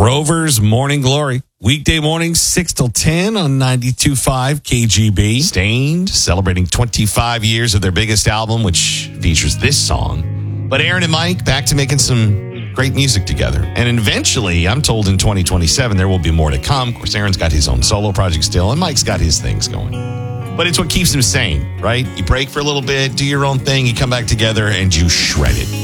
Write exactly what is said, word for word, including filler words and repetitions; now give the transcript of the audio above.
Rover's Morning Glory. Weekday mornings, six till ten on ninety-two point five K G B. Stained, celebrating twenty-five years of their biggest album, which features this song. But Aaron and Mike back to making some great music together. And eventually, I'm told in twenty twenty-seven, there will be more to come. Of course, Aaron's got his own solo project still, and Mike's got his things going. But it's what keeps him sane, right? You break for a little bit, do your own thing, you come back together, and you shred it.